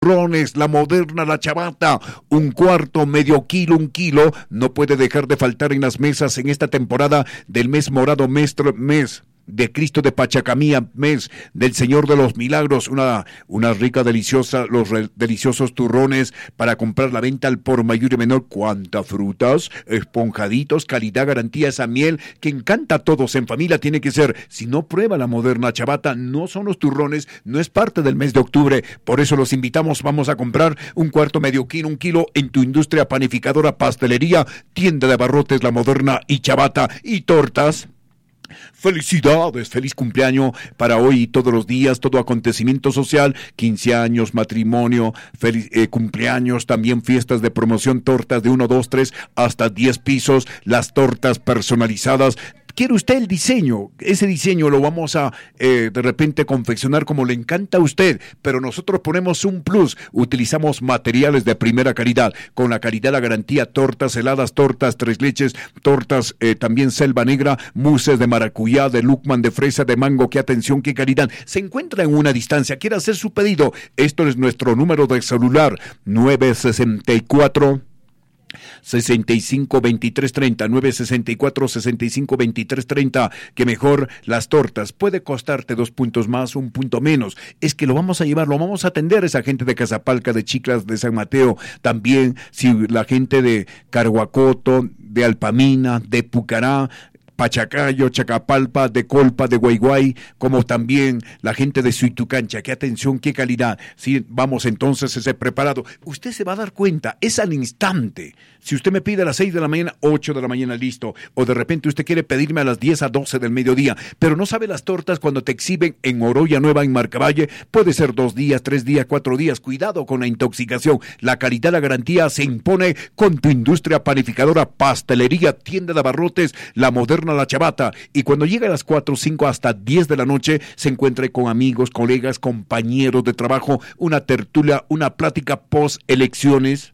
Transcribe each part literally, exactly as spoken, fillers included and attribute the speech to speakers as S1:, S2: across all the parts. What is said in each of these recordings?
S1: turrones, la Moderna, la Chavata, un cuarto, medio kilo, un kilo, no puede dejar de faltar en las mesas en esta temporada del mes morado, mes, mes de Cristo de Pachacamía, mes del Señor de los Milagros, una, una rica, deliciosa, los re, deliciosos turrones para comprar la venta al por mayor y menor. ¿Cuántas frutas? Esponjaditos, calidad, garantía, esa miel que encanta a todos en familia tiene que ser. Si no prueba la Moderna Chavata, no son los turrones, no es parte del mes de octubre, por eso los invitamos, vamos a comprar un cuarto, medio kilo, un kilo en tu industria panificadora, pastelería, tienda de abarrotes, la Moderna y Chavata y tortas. Felicidades, feliz cumpleaños para hoy y todos los días, todo acontecimiento social, quince años, matrimonio, feliz, eh, cumpleaños, también fiestas de promoción, tortas de uno, dos, tres, hasta diez pisos, las tortas personalizadas. ¿Quiere usted el diseño? Ese diseño lo vamos a eh, de repente confeccionar como le encanta a usted, pero nosotros ponemos un plus, utilizamos materiales de primera calidad, con la calidad, la garantía, tortas heladas, tortas tres leches, tortas eh, también selva negra, mousses de maracuyá, de lucman, de fresa, de mango, qué atención, qué calidad. Se encuentra en una distancia, quiere hacer su pedido, esto es nuestro número de celular, nueve sesenta y cuatro sesenta y cinco veintitrés treinta, nueve sesenta y cuatro sesenta y cinco veintitrés treinta, que mejor las tortas, puede costarte dos puntos más, un punto menos, es que lo vamos a llevar, lo vamos a atender esa gente de Casapalca, de Chiclas, de San Mateo, también si la gente de Carhuacoto, de Alpamina, de Pucará, Pachacayo, Chacapalpa, de Colpa, de Guayguay, como también la gente de Suitucancha. Qué atención, qué calidad. Sí, vamos entonces a ser preparado. Usted se va a dar cuenta, es al instante. Si usted me pide a las seis de la mañana, ocho de la mañana, listo. O de repente usted quiere pedirme a las diez a doce del mediodía, pero no sabe las tortas cuando te exhiben en Oroya Nueva, en Marcavalle. Puede ser dos días, tres días, cuatro días. Cuidado con la intoxicación. La calidad, la garantía se impone con tu industria panificadora, pastelería, tienda de abarrotes, la Moderna, la Chavata, y cuando llega a las cuatro, cinco hasta diez de la noche se encuentre con amigos, colegas, compañeros de trabajo, una tertulia, una plática post elecciones,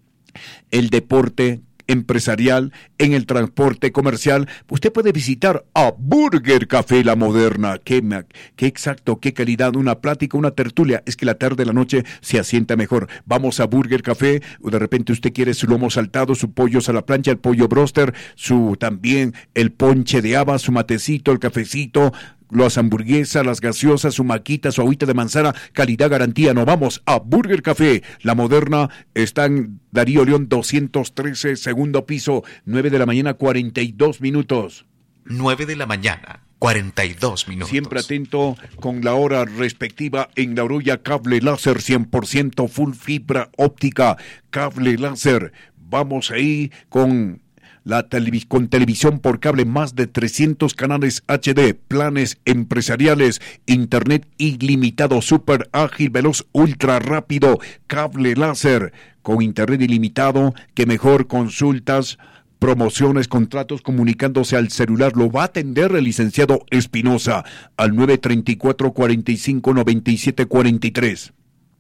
S1: el deporte empresarial, en el transporte comercial. Usted puede visitar a Burger Café La Moderna. Qué, qué exacto, qué calidad, una plática, una tertulia. Es que la tarde, la noche se asienta mejor. Vamos a Burger Café, o de repente usted quiere su lomo saltado, su pollo a la plancha, el pollo broster, su también el ponche de haba, su matecito, el cafecito, las hamburguesas, las gaseosas, su maquita, su agüita de manzana, calidad, garantía. No, vamos a Burger Café. La Moderna está en Darío León doscientos trece, segundo piso, nueve de la mañana, cuarenta y dos minutos.
S2: nueve de la mañana, cuarenta y dos minutos.
S1: Siempre atento con la hora respectiva en la Oroya, cable láser cien por ciento full fibra óptica, cable láser. Vamos ahí con La televis- con televisión por cable, más de trescientos canales H D, planes empresariales, internet ilimitado, súper ágil, veloz, ultra rápido, cable láser, con internet ilimitado, que mejor consultas, promociones, contratos, comunicándose al celular. Lo va a atender el licenciado Espinosa al nueve treinta y cuatro, cuarenta y cinco, noventa y siete, cuarenta y tres.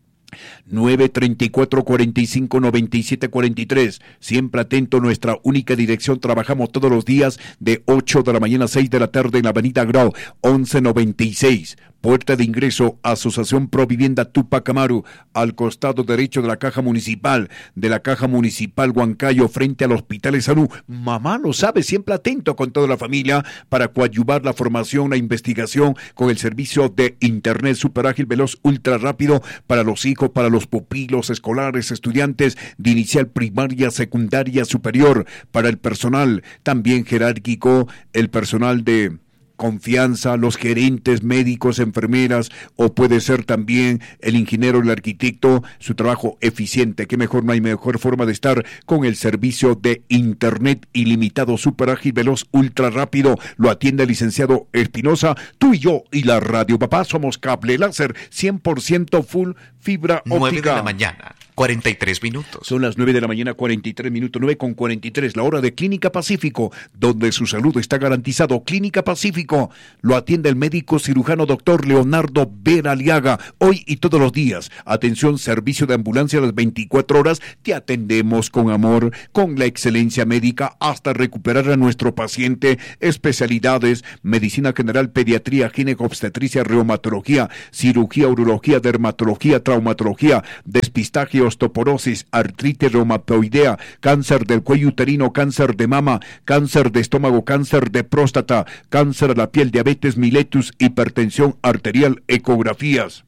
S1: nueve treinta y cuatro, cuarenta y cinco, noventa y siete, cuarenta y tres. Siempre atento, nuestra única dirección. Trabajamos todos los días de ocho de la mañana a seis de la tarde en la avenida Grau, once noventa y seis. Puerta de ingreso, Asociación Provivienda Tupac Amaru, al costado derecho de la Caja Municipal, de la Caja Municipal Huancayo, frente al Hospital de Salud. Mamá lo sabe, siempre atento con toda la familia para coadyuvar la formación, la investigación con el servicio de internet super ágil, veloz, ultra rápido para los hijos, para los pupilos escolares, estudiantes de inicial, primaria, secundaria, superior, para el personal también jerárquico, el personal de confianza, los gerentes, médicos, enfermeras, o puede ser también el ingeniero, el arquitecto, su trabajo eficiente. Qué mejor, no hay mejor forma de estar con el servicio de internet ilimitado, super ágil, veloz, ultra rápido. Lo atiende el licenciado Espinosa. Tú y yo y la radio papá somos cable láser cien por ciento full fibra óptica.
S2: nueve de la mañana, cuarenta y tres minutos.
S1: Son las nueve de la mañana, cuarenta y tres minutos, nueve con cuarenta y tres, la hora de Clínica Pacífico, donde su salud está garantizado. Clínica Pacífico, lo atiende el médico cirujano doctor Leonardo Vera Aliaga, hoy y todos los días. Atención, servicio de ambulancia a las veinticuatro horas, te atendemos con amor, con la excelencia médica, hasta recuperar a nuestro paciente. Especialidades, medicina general, pediatría, ginecobstetricia, reumatología, cirugía, urología, dermatología, traumatología, despistaje, osteoporosis, artritis reumatoidea, cáncer del cuello uterino, cáncer de mama, cáncer de estómago, cáncer de próstata, cáncer de la piel, diabetes mellitus, hipertensión arterial, ecografías.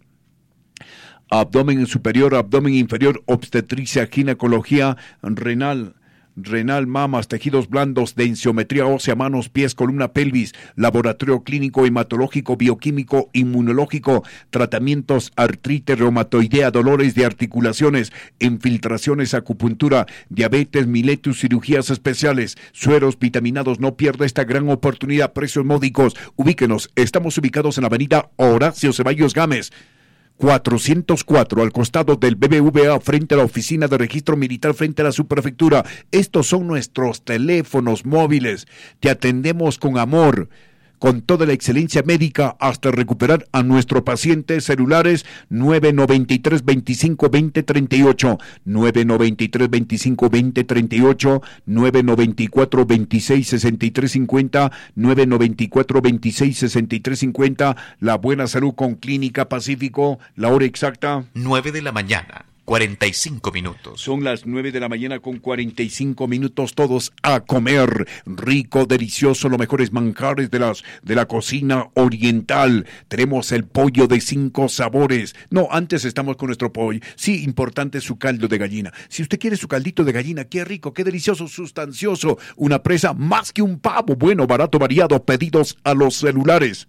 S1: Abdomen superior, abdomen inferior, obstetricia, ginecología, renal, renal, mamas, tejidos blandos, densitometría ósea, manos, pies, columna, pelvis, laboratorio clínico, hematológico, bioquímico, inmunológico, tratamientos, artritis reumatoidea, dolores de articulaciones, infiltraciones, acupuntura, diabetes, mellitus, cirugías especiales, sueros vitaminados. No pierda esta gran oportunidad, precios módicos. Ubíquenos, estamos ubicados en la avenida Horacio Ceballos Gámez, cuatrocientos cuatro, al costado del B B V A, frente a la oficina de registro militar, frente a la subprefectura. Estos son nuestros teléfonos móviles. Te atendemos con amor, con toda la excelencia médica, hasta recuperar a nuestro paciente. Celulares nueve noventa y tres, veinticinco, veinte, treinta y ocho, nueve noventa y tres, veinticinco, veinte, treinta y ocho, nueve noventa y cuatro, veintiséis, sesenta y tres, cincuenta, nueve noventa y cuatro, veintiséis, sesenta y tres, cincuenta. La buena salud con Clínica Pacífico. La hora exacta,
S2: nueve de la mañana, cuarenta y cinco minutos.
S1: Son las nueve de la mañana con cuarenta y cinco minutos. Todos a comer rico, delicioso, los mejores manjares de las de la cocina oriental. Tenemos el pollo de cinco sabores. No, antes estamos con nuestro pollo. Sí, importante su caldo de gallina. Si usted quiere su caldito de gallina, qué rico, qué delicioso, sustancioso. Una presa más que un pavo. Bueno, barato, variado. Pedidos a los celulares.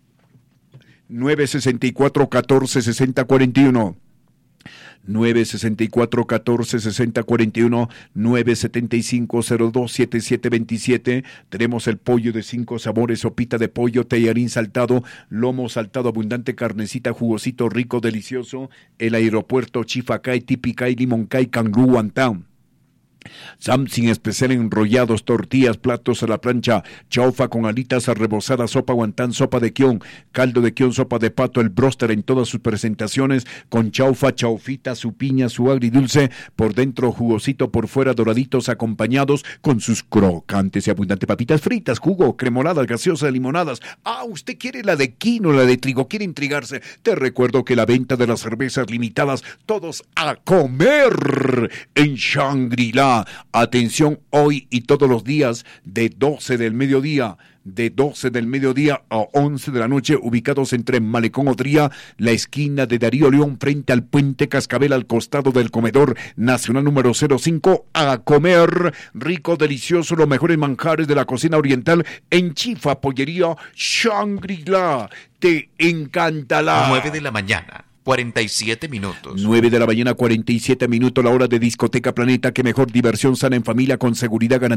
S1: nueve sesenta y cuatro, catorce, sesenta, cuarenta y uno. nueve sesenta y cuatro, catorce, sesenta, cuarenta y uno, nueve setenta y cinco, cero dos, setenta y siete veintisiete. Tenemos el pollo de cinco sabores, sopita de pollo, tallarín saltado, lomo saltado, abundante carnecita, jugosito, rico, delicioso. El aeropuerto, chifacay, tipicay, limoncay, cangú, guantán. Samsung especial, enrollados, tortillas, platos a la plancha, chaufa con alitas rebozadas, sopa guantán, sopa de quión, caldo de quión, sopa de pato, el bróster en todas sus presentaciones, con chaufa, chaufita, su piña, su agridulce, por dentro jugosito, por fuera doraditos, acompañados con sus crocantes y abundantes papitas fritas, jugo, cremoladas, gaseosas, limonadas. Ah, usted quiere la de quino, la de trigo, quiere intrigarse. Te recuerdo que la venta de las cervezas limitadas, todos a comer en Shangri-La. Atención, hoy y todos los días de doce del mediodía, de doce del mediodía a once de la noche, ubicados entre Malecón Odría, la esquina de Darío León, frente al Puente Cascabel, al costado del Comedor Nacional número cero cinco, a comer rico, delicioso, los mejores manjares de la cocina oriental en Chifa Pollería Shangri-La. Te encantará.
S2: nueve de la mañana, cuarenta y siete minutos.
S1: nueve de la mañana, cuarenta y siete minutos, la hora de Discoteca Planeta. Que mejor diversión sana en familia con seguridad garantizada.